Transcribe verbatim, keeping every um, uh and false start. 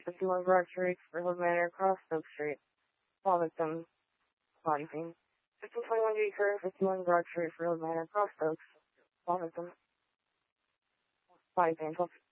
fifty-one Broad Street, Springwood Manor, Cross Oak Street. All victims. Body pain. fifteen twenty-one G Curve, fifty-one Broad Street, Springwood Manor, Cross Oaks. All victims. Body pain.